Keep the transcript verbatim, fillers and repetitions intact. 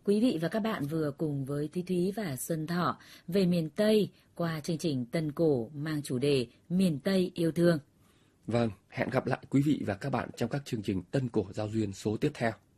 Quý vị và các bạn vừa cùng với Thúy Thúy và Xuân Thọ về miền Tây qua chương trình Tân Cổ mang chủ đề Miền Tây yêu thương. Vâng, hẹn gặp lại quý vị và các bạn trong các chương trình Tân Cổ Giao duyên số tiếp theo.